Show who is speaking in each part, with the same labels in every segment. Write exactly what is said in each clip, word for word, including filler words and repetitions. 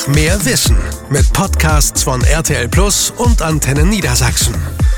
Speaker 1: mehr Wissen mit Podcasts von R T L Plus und Antenne Niedersachsen.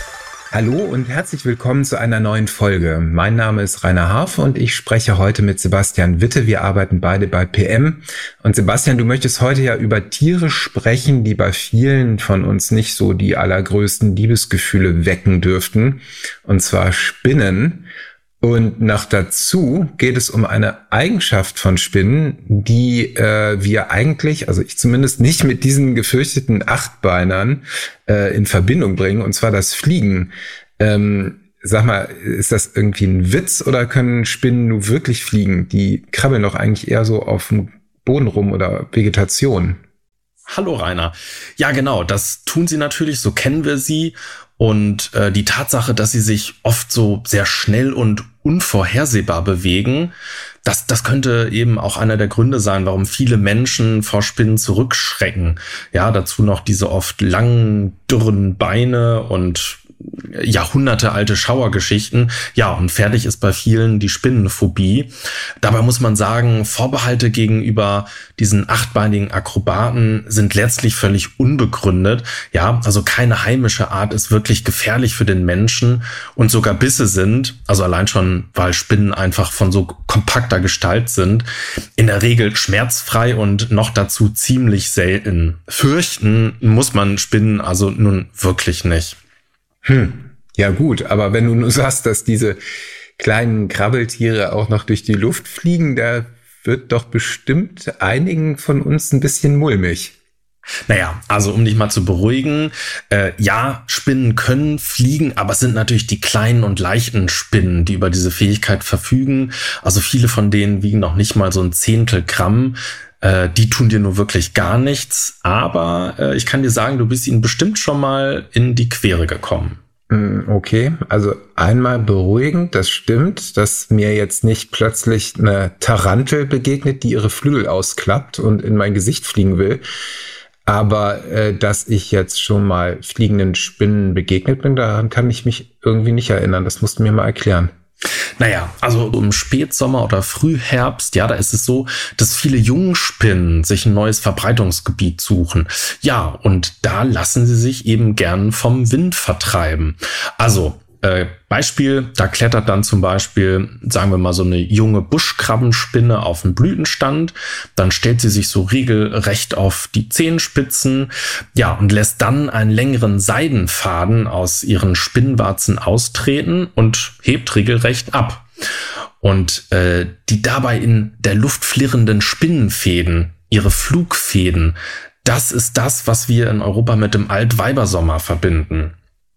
Speaker 2: Hallo und herzlich willkommen zu einer neuen Folge. Mein Name ist Rainer Harfe und ich spreche heute mit Sebastian Witte. Wir arbeiten beide bei P M. Und Sebastian, du möchtest heute ja über Tiere sprechen, die bei vielen von uns nicht so die allergrößten Liebesgefühle wecken dürften. Und zwar Spinnen. Und noch dazu geht es um eine Eigenschaft von Spinnen, die äh, wir eigentlich, also ich zumindest nicht mit diesen gefürchteten Achtbeinern äh, in Verbindung bringen, und zwar das Fliegen. Ähm, sag mal, ist das irgendwie ein Witz oder können Spinnen nur wirklich fliegen? Die krabbeln doch eigentlich eher so auf dem Boden rum oder Vegetation.
Speaker 3: Hallo Rainer. Ja genau, das tun sie natürlich, so kennen wir sie. Und äh, die Tatsache, dass sie sich oft so sehr schnell und unvorhersehbar bewegen, das, das könnte eben auch einer der Gründe sein, warum viele Menschen vor Spinnen zurückschrecken. Ja, dazu noch diese oft langen, dürren Beine und jahrhundertealte Schauergeschichten. Ja, und fertig ist bei vielen die Spinnenphobie. Dabei muss man sagen, Vorbehalte gegenüber diesen achtbeinigen Akrobaten sind letztlich völlig unbegründet. Ja, also keine heimische Art ist wirklich gefährlich für den Menschen und sogar Bisse sind, also allein schon, weil Spinnen einfach von so kompakter Gestalt sind, in der Regel schmerzfrei und noch dazu ziemlich selten. Fürchten muss man Spinnen also nun wirklich nicht.
Speaker 2: Hm, ja gut, aber wenn du nur sagst, dass diese kleinen Krabbeltiere auch noch durch die Luft fliegen, da wird doch bestimmt einigen von uns ein bisschen mulmig.
Speaker 3: Naja, also um dich mal zu beruhigen, äh, ja, Spinnen können fliegen, aber es sind natürlich die kleinen und leichten Spinnen, die über diese Fähigkeit verfügen. Also viele von denen wiegen noch nicht mal so ein Zehntel Gramm. Äh, die tun dir nur wirklich gar nichts, aber äh, ich kann dir sagen, du bist ihnen bestimmt schon mal in die Quere gekommen.
Speaker 2: Okay, also einmal beruhigend, das stimmt, dass mir jetzt nicht plötzlich eine Tarantel begegnet, die ihre Flügel ausklappt und in mein Gesicht fliegen will. Aber äh, dass ich jetzt schon mal fliegenden Spinnen begegnet bin, daran kann ich mich irgendwie nicht erinnern. Das musst du mir mal erklären.
Speaker 3: Naja, also im Spätsommer oder Frühherbst, ja, da ist es so, dass viele Jungspinnen sich ein neues Verbreitungsgebiet suchen. Ja, und da lassen sie sich eben gern vom Wind vertreiben. Also, äh, Beispiel, da klettert dann zum Beispiel, sagen wir mal, so eine junge Buschkrabbenspinne auf den Blütenstand. Dann stellt sie sich so regelrecht auf die Zehenspitzen, ja, und lässt dann einen längeren Seidenfaden aus ihren Spinnwarzen austreten und hebt regelrecht ab. Und äh, die dabei in der Luft flirrenden Spinnenfäden, ihre Flugfäden, das ist das, was wir in Europa mit dem Altweibersommer verbinden.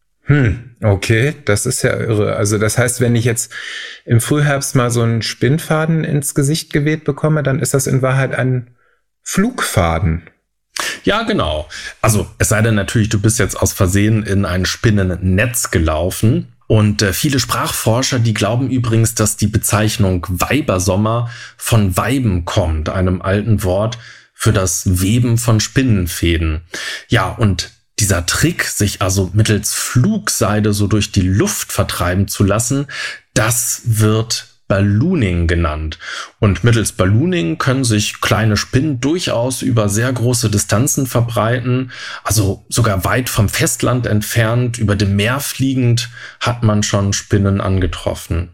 Speaker 2: Hm, okay, das ist ja irre. Also das heißt, wenn ich jetzt im Frühherbst mal so einen Spinnfaden ins Gesicht geweht bekomme, dann ist das in Wahrheit ein Flugfaden.
Speaker 3: Ja, genau. Also es sei denn natürlich, du bist jetzt aus Versehen in ein Spinnennetz gelaufen. Und äh, viele Sprachforscher, die glauben übrigens, dass die Bezeichnung Weibersommer von Weiben kommt, einem alten Wort für das Weben von Spinnenfäden. Ja, und dieser Trick, sich also mittels Flugseide so durch die Luft vertreiben zu lassen, das wird Ballooning genannt. Und mittels Ballooning können sich kleine Spinnen durchaus über sehr große Distanzen verbreiten. Also sogar weit vom Festland entfernt, über dem Meer fliegend, hat man schon Spinnen angetroffen.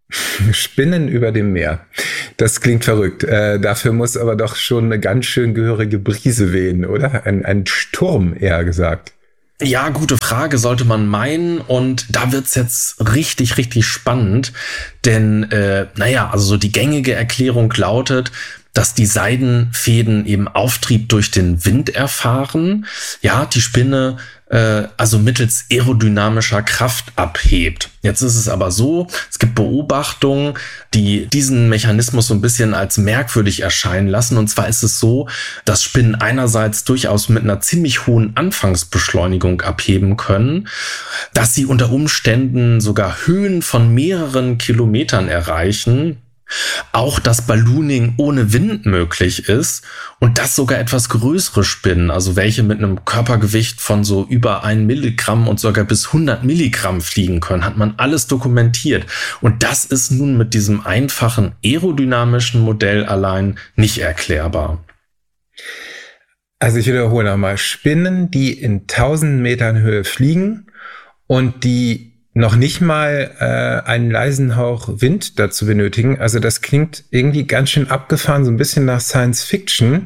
Speaker 2: Spinnen über dem Meer. Das klingt verrückt. Äh, dafür muss aber doch schon eine ganz schön gehörige Brise wehen, oder? Ein, ein Sturm, eher gesagt.
Speaker 3: Ja, gute Frage, sollte man meinen. Und da wird's jetzt richtig, richtig spannend. Denn, äh, naja, also so die gängige Erklärung lautet, dass die Seidenfäden eben Auftrieb durch den Wind erfahren. Ja, die Spinne äh, also mittels aerodynamischer Kraft abhebt. Jetzt ist es aber so, es gibt Beobachtungen, die diesen Mechanismus so ein bisschen als merkwürdig erscheinen lassen. Und zwar ist es so, dass Spinnen einerseits durchaus mit einer ziemlich hohen Anfangsbeschleunigung abheben können, dass sie unter Umständen sogar Höhen von mehreren Kilometern erreichen. Auch das Ballooning ohne Wind möglich ist und das sogar etwas größere Spinnen, also welche mit einem Körpergewicht von so über ein Milligramm und sogar bis hundert Milligramm fliegen können, hat man alles dokumentiert. Und das ist nun mit diesem einfachen aerodynamischen Modell allein nicht erklärbar.
Speaker 2: Also ich wiederhole nochmal, Spinnen, die in tausend Metern Höhe fliegen und die noch nicht mal äh, einen leisen Hauch Wind dazu benötigen. Also das klingt irgendwie ganz schön abgefahren, so ein bisschen nach Science Fiction.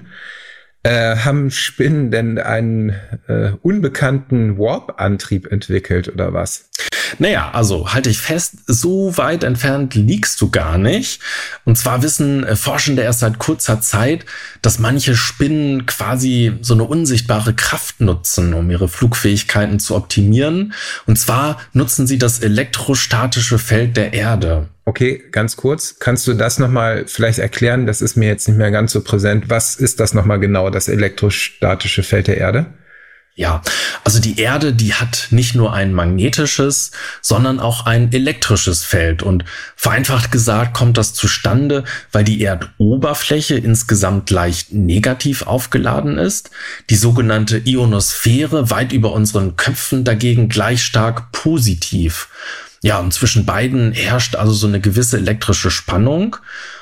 Speaker 2: Äh, haben Spinnen denn einen äh, unbekannten Warp-Antrieb entwickelt oder was?
Speaker 3: Naja, also halte ich fest, so weit entfernt liegst du gar nicht. Und zwar wissen äh, Forschende erst seit kurzer Zeit, dass manche Spinnen quasi so eine unsichtbare Kraft nutzen, um ihre Flugfähigkeiten zu optimieren. Und zwar nutzen sie das elektrostatische Feld der Erde.
Speaker 2: Okay, ganz kurz, kannst du das nochmal vielleicht erklären? Das ist mir jetzt nicht mehr ganz so präsent. Was ist das nochmal genau, das elektrostatische Feld der Erde?
Speaker 3: Ja, also die Erde, die hat nicht nur ein magnetisches, sondern auch ein elektrisches Feld. Und vereinfacht gesagt kommt das zustande, weil die Erdoberfläche insgesamt leicht negativ aufgeladen ist, die sogenannte Ionosphäre weit über unseren Köpfen dagegen gleich stark positiv. Ja, und zwischen beiden herrscht also so eine gewisse elektrische Spannung.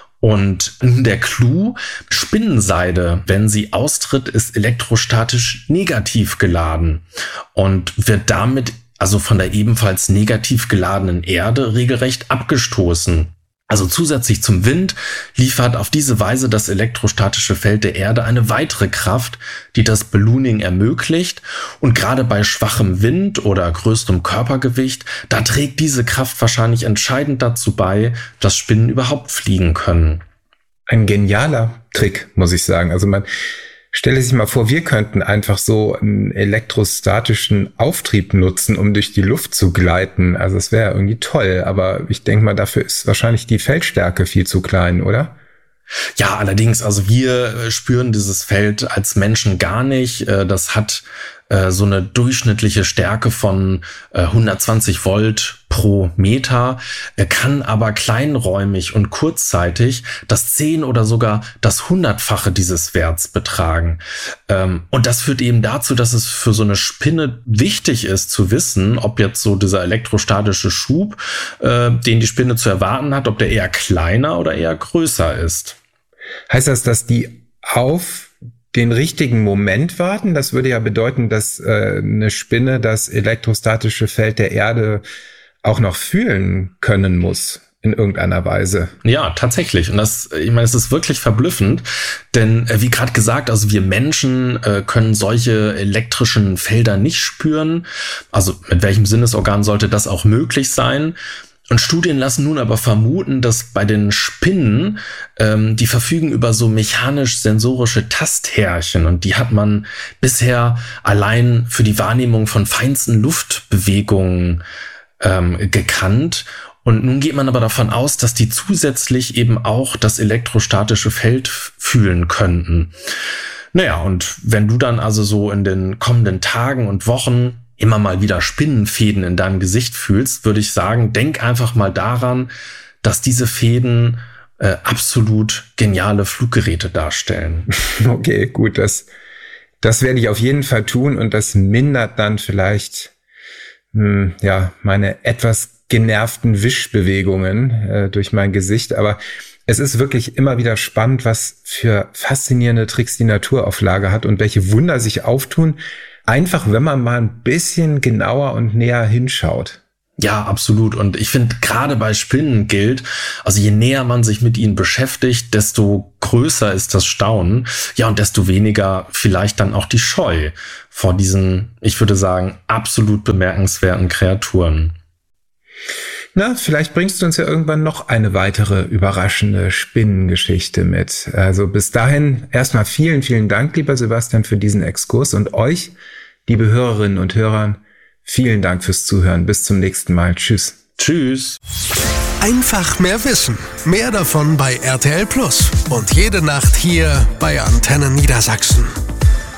Speaker 3: Und der Clou, Spinnenseide, wenn sie austritt, ist elektrostatisch negativ geladen und wird damit also von der ebenfalls negativ geladenen Erde regelrecht abgestoßen. Also zusätzlich zum Wind liefert auf diese Weise das elektrostatische Feld der Erde eine weitere Kraft, die das Ballooning ermöglicht. Und gerade bei schwachem Wind oder größerem Körpergewicht, da trägt diese Kraft wahrscheinlich entscheidend dazu bei, dass Spinnen überhaupt fliegen können.
Speaker 2: Ein genialer Trick, muss ich sagen. Also man stelle sich mal vor, wir könnten einfach so einen elektrostatischen Auftrieb nutzen, um durch die Luft zu gleiten. Also es wäre irgendwie toll, aber ich denke mal, dafür ist wahrscheinlich die Feldstärke viel zu klein, oder?
Speaker 3: Ja, allerdings, also wir spüren dieses Feld als Menschen gar nicht. Das hat so eine durchschnittliche Stärke von hundertzwanzig Volt pro Meter, kann aber kleinräumig und kurzzeitig das zehn oder sogar das hundertfache dieses Werts betragen. Und das führt eben dazu, dass es für so eine Spinne wichtig ist zu wissen, ob jetzt so dieser elektrostatische Schub, den die Spinne zu erwarten hat, ob der eher kleiner oder eher größer ist.
Speaker 2: Heißt das, dass die auf den richtigen Moment warten? Das würde ja bedeuten, dass äh, eine Spinne das elektrostatische Feld der Erde auch noch fühlen können muss in irgendeiner Weise.
Speaker 3: Ja, tatsächlich. Und das, ich meine, es ist wirklich verblüffend, denn äh, wie gerade gesagt, also wir Menschen äh, können solche elektrischen Felder nicht spüren. Also mit welchem Sinnesorgan sollte das auch möglich sein? Und Studien lassen nun aber vermuten, dass bei den Spinnen, ähm, die verfügen über so mechanisch-sensorische Tasthärchen und die hat man bisher allein für die Wahrnehmung von feinsten Luftbewegungen ähm, gekannt. Und nun geht man aber davon aus, dass die zusätzlich eben auch das elektrostatische Feld fühlen könnten. Naja, und wenn du dann also so in den kommenden Tagen und Wochen immer mal wieder Spinnenfäden in deinem Gesicht fühlst, würde ich sagen, denk einfach mal daran, dass diese Fäden äh, absolut geniale Fluggeräte darstellen.
Speaker 2: Okay, gut, das, das werde ich auf jeden Fall tun und das mindert dann vielleicht mh, ja meine etwas genervten Wischbewegungen äh, durch mein Gesicht, aber es ist wirklich immer wieder spannend, was für faszinierende Tricks die Natur auf Lager hat und welche Wunder sich auftun, einfach, wenn man mal ein bisschen genauer und näher hinschaut.
Speaker 3: Ja, absolut. Und ich finde, gerade bei Spinnen gilt, also je näher man sich mit ihnen beschäftigt, desto größer ist das Staunen. Ja, und desto weniger vielleicht dann auch die Scheu vor diesen, ich würde sagen, absolut bemerkenswerten Kreaturen.
Speaker 2: Na, vielleicht bringst du uns ja irgendwann noch eine weitere überraschende Spinnengeschichte mit. Also bis dahin erstmal vielen, vielen Dank, lieber Sebastian, für diesen Exkurs und euch, liebe Hörerinnen und Hörer, vielen Dank fürs Zuhören. Bis zum nächsten Mal. Tschüss.
Speaker 3: Tschüss.
Speaker 1: Einfach mehr Wissen. Mehr davon bei R T L Plus. Und jede Nacht hier bei Antenne Niedersachsen.